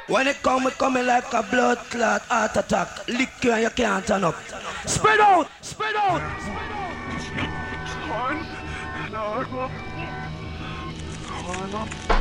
When it coming like a blood clot, heart attack, lick you and you can't turn up. Spread out, spread out. Horn up.